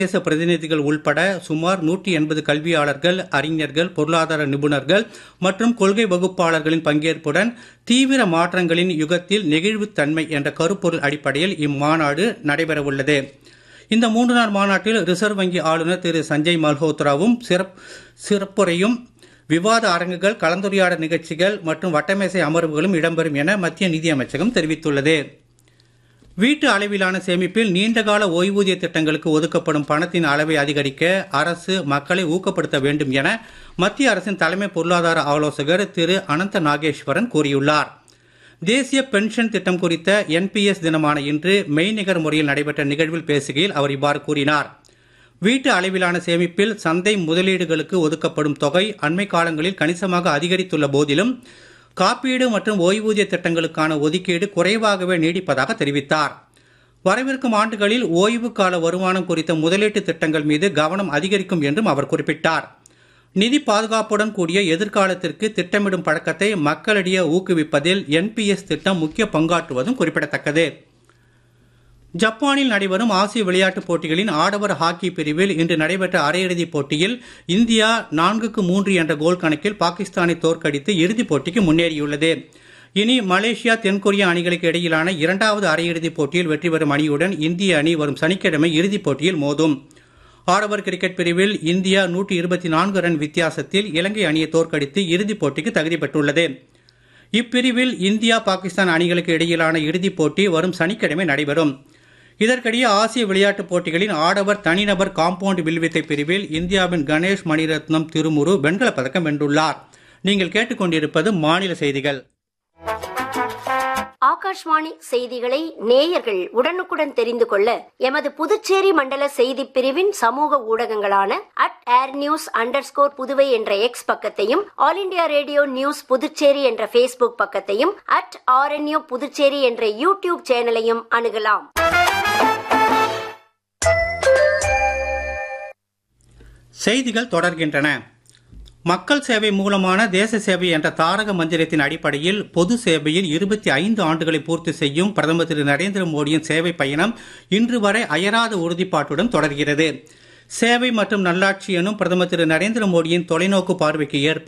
தேச பிரதிநிதிகள் உள்பட சுமார் 180 கல்வியாளர்கள், அறிஞர்கள், பொருளாதார நிபுணர்கள் மற்றும் கொள்கை வகுப்பாளர்களின் பங்கேற்புடன் தீவிர மாற்றங்களின் யுகத்தில் நெகிழ்வுத்தன்மை என்ற கருப்பொருள் அடிப்படையில் இம்மாநாடு நடைபெறவுள்ளது. இந்த 3 நாள் மாநாட்டில் ரிசர்வ் வங்கி ஆளுநர் திரு சஞ்சய் மல்ஹோத்ராவும் சிறப்புரையும், விவாத அரங்குகள், கலந்துரையாடல் நிகழ்ச்சிகள் மற்றும் வட்டமேசை அமர்வுகளும் இடம்பெறும் என மத்திய நிதியமைச்சகம் தெரிவித்துள்ளது. வீட்டு அளவிலான சேமிப்பில் நீண்டகால ஓய்வூதிய திட்டங்களுக்கு ஒதுக்கப்படும் பணத்தின் அளவை அதிகரிக்க அரசு மக்களை ஊக்கப்படுத்த வேண்டும் என மத்திய அரசின் தலைமை பொருளாதார ஆலோசகர் திரு அனந்த நாகேஸ்வரன் கூறியுள்ளார். தேசிய பென்ஷன் திட்டம் குறித்த NPS தினமான இன்று மெய்நிகர் முறையில் நடைபெற்ற நிகழ்வில் பேசுகையில் அவர் இவ்வாறு கூறினார். வீட்டு அளவிலான சேமிப்பில் சந்தை முதலீடுகளுக்கு ஒதுக்கப்படும் தொகை அண்மை காலங்களில் கணிசமாக அதிகரித்துள்ள போதிலும் காப்பீடு மற்றும் ஓய்வூதிய திட்டங்களுக்கான ஒதுக்கீடு குறைவாகவே நீடிப்பதாக தெரிவித்தார். வரவிருக்கும் ஆண்டுகளில் ஓய்வு கால வருமானம் குறித்த முதலீட்டு திட்டங்கள் மீது கவனம் அதிகரிக்கும் என்றும் அவர் குறிப்பிட்டார். நிதி பாதுகாப்புடன் கூடிய எதிர்காலத்திற்கு திட்டமிடும் பழக்கத்தை மக்களிடையே ஊக்குவிப்பதில் NPS திட்டம் முக்கிய பங்காற்றுவதும் குறிப்பிடத்தக்கது. ஜப்பானில் நடைபெறும் ஆசிய விளையாட்டுப் போட்டிகளின் ஆடவர் ஹாக்கி பிரிவில் இன்று நடைபெற்ற அரையிறுதிப் போட்டியில் இந்தியா 4-3 என்ற கோல் கணக்கில் பாகிஸ்தானை தோற்கடித்து இறுதிப் போட்டிக்கு முன்னேறியுள்ளது. இனி மலேசியா, தென்கொரியா அணிகளுக்கு இடையிலான 2வது அரையிறுதிப் போட்டியில் வெற்றி பெறும் அணியுடன் இந்திய அணி வரும் சனிக்கிழமை இறுதிப் போட்டியில் மோதும். ஆடவர் கிரிக்கெட் பிரிவில் இந்தியா 124 ரன் வித்தியாசத்தில் இலங்கை அணியை தோற்கடித்து இறுதிப் போட்டிக்கு தகுதி பெற்றுள்ளது. இப்பிரிவில் இந்தியா, பாகிஸ்தான் அணிகளுக்கு இடையிலான இறுதிப் போட்டி வரும் சனிக்கிழமை நடைபெறும். இதற்கிடையே ஆசிய விளையாட்டுப் போட்டிகளின் ஆடவர் தனிநபர் காம்பவுண்ட் வில்வித்தை பிரிவில் இந்தியாவின் கணேஷ் மணிரத்னம் திருமுரு வெண்கலப் பதக்கம் வென்றுள்ளார். நீங்கள் கேட்டுக்கொண்டிருப்பது மாநில செய்திகள். ஆகாஷ்வாணி செய்திகளை நேயர்கள் உடனுக்குடன் தெரிந்து கொள்ள எமது புதுச்சேரி மண்டல செய்தி பிரிவின் சமூக ஊடகங்களான @airnews_புதுவை என்ற X பக்கத்தையும், all India radio news Puducherry என்ற Facebook பக்கத்தையும், @RNU புதுச்சேரி என்ற YouTube சேனலையும் அணுகலாம். செய்திகள் தொடர்கின்றன. மக்கள் சேவை மூலமான தேச சேவை என்ற தாரக மந்திரத்தின் அடிப்படையில் பொது சேவையில் 25 ஆண்டுகளை பூர்த்தி செய்யும் பிரதமர் திரு நரேந்திர மோடியின் சேவை பயணம் இன்று வரை அயராத உறுதிப்பாட்டுடன் தொடர்கிறது. சேவை மற்றும் நல்லாட்சி எனும் பிரதமர் திரு நரேந்திர மோடியின் தொலைநோக்கு பார்வைக்கு ஏற்ப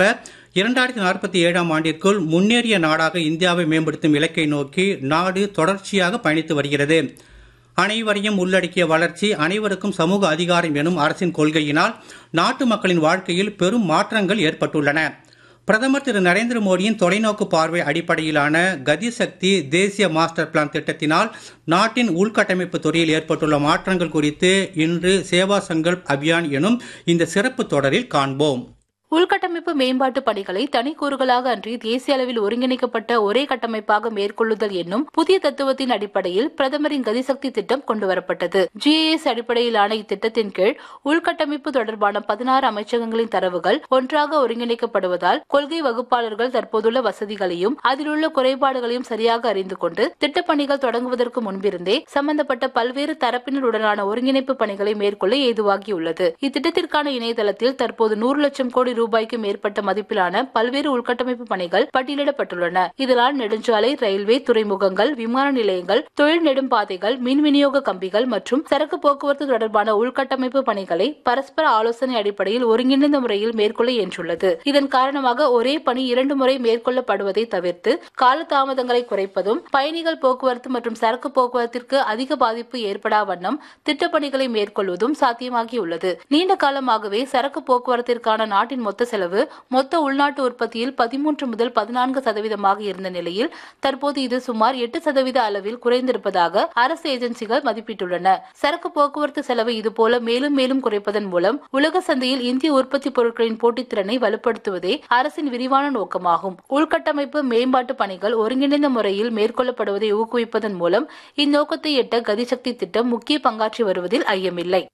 2047ஆம் ஆண்டிற்குள் முன்னேறிய நாடாக இந்தியாவை மேம்படுத்தும் இலக்கை நோக்கி நாடு தொடர்ச்சியாக பயணித்து வருகிறது. அனைவரையும் உள்ளடக்கிய வளர்ச்சி, அனைவருக்கும் சமூக அதிகாரம் எனும் அரசின் கொள்கையினால் நாட்டு மக்களின் வாழ்க்கையில் பெரும் மாற்றங்கள் ஏற்பட்டுள்ளன. பிரதமர் திரு நரேந்திர மோடியின் தொலைநோக்கு பார்வை அடிப்படையிலான கதிசக்தி தேசிய மாஸ்டர் பிளான் திட்டத்தினால் நாட்டின் உள்கட்டமைப்பு துறையில் ஏற்பட்டுள்ள மாற்றங்கள் குறித்து இன்று சேவா சங்கல்ப் அபியான் எனும் இந்த சிறப்பு தொடரில் காண்போம். உள்கட்டமைப்பு மேம்பாட்டு பணிகளை தனிக்கூறுகளாக அன்றி தேசிய அளவில் ஒருங்கிணைக்கப்பட்ட ஒரே கட்டமைப்பாக மேற்கொள்ளுதல் என்னும் புதிய தத்துவத்தின் அடிப்படையில் பிரதமரின் கதிசக்தி திட்டம் கொண்டுவரப்பட்டது. GIS அடிப்படையிலான இத்திட்டத்தின் கீழ் உள்கட்டமைப்பு தொடர்பான 16 அமைச்சகங்களின் தரவுகள் ஒன்றாக ஒருங்கிணைக்கப்படுவதால் கொள்கை வகுப்பாளர்கள் தற்போதுள்ள வசதிகளையும் அதிலுள்ள குறைபாடுகளையும் சரியாக அறிந்து கொண்டு திட்டப்பணிகள் தொடங்குவதற்கு முன்பிருந்தே சம்பந்தப்பட்ட பல்வேறு தரப்பினருடனான ஒருங்கிணைப்பு பணிகளை மேற்கொள்ள ஏதுவாகியுள்ளது. இத்திட்டத்திற்கான இணையதளத்தில் தற்போது 100 லட்சம் கோடி ரூபாய்க்கு மேற்பட்ட மதிப்பிலான பல்வேறு உள்கட்டமைப்பு பணிகள் பட்டியலிடப்பட்டுள்ளன. இதனால் நெடுஞ்சாலை, ரயில்வே, துறைமுகங்கள், விமான நிலையங்கள், தொழில் நெடும்பாதைகள், மின் விநியோக கம்பிகள் மற்றும் சரக்கு போக்குவரத்து தொடர்பான உள்கட்டமைப்பு பணிகளை பரஸ்பர ஆலோசனை அடிப்படையில் ஒருங்கிணைந்த முறையில் மேற்கொள்ள இயன்றுள்ளது. இதன் காரணமாக ஒரே பணி 2 முறை மேற்கொள்ளப்படுவதை தவிர்த்து காலதாமதங்களை குறைப்பதும், பயணிகள் போக்குவரத்து மற்றும் சரக்கு போக்குவரத்திற்கு அதிக பாதிப்பு ஏற்படா வண்ணம் திட்டப்பணிகளை மேற்கொள்வதும் சாத்தியமாகியுள்ளது. நீண்ட காலமாகவே சரக்கு போக்குவரத்திற்கான நாட்டின் மொத்த செலவு மொத்த உள்நாட்டு உற்பத்தியில் 13 முதல் 14% இருந்த நிலையில் தற்போது இது சுமார் 8% அளவில் குறைந்திருப்பதாக அரசு ஏஜென்சிகள் மதிப்பிட்டுள்ளன. சரக்கு போக்குவரத்து செலவை இதுபோல மேலும் மேலும் குறைப்பதன் மூலம் உலக சந்தையில் இந்திய உற்பத்தி பொருட்களின் போட்டித்திறனை வலுப்படுத்துவதே அரசின் விரிவான நோக்கமாகும். உள்கட்டமைப்பு மேம்பாட்டு பணிகள் ஒருங்கிணைந்த முறையில் மேற்கொள்ளப்படுவதை ஊக்குவிப்பதன் மூலம் இந்நோக்கத்தை எட்ட கதிசக்தி திட்டம் முக்கிய பங்காற்றி வருவதில் ஐயமில்லை.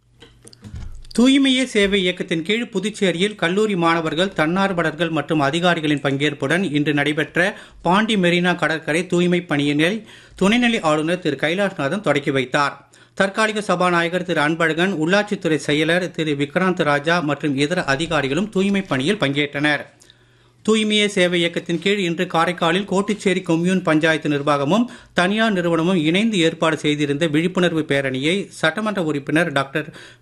தூய்மையே சேவை இயக்கத்தின் கீழ் புதுச்சேரியில் கல்லூரி மாணவர்கள், தன்னார்வலர்கள் மற்றும் அதிகாரிகளின் பங்கேற்புடன் இன்று நடைபெற்ற பாண்டி மெரினா கடற்கரை தூய்மை பணியினை துணைநிலை ஆளுநர் திரு கைலாஷ்நாதன் தொடக்கி வைத்தார். தற்காலிக சபாநாயகர் திரு அன்பழகன், உள்ளாட்சித்துறை செயலர் திரு விக்ராந்த் ராஜா மற்றும் இதர அதிகாரிகளும் தூய்மை பணியில் பங்கேற்றனர். தூய்மையே சேவை இயக்கத்தின் கீழ் இன்று காரைக்காலில் கோட்டுச்சேரி கொம்யூன் பஞ்சாயத்து நிர்வாகமும் தனியார் நிறுவனமும் இணைந்து ஏற்பாடு செய்திருந்த விழிப்புணர்வு பேரணியை சட்டமன்ற உறுப்பினர் டாக்டர்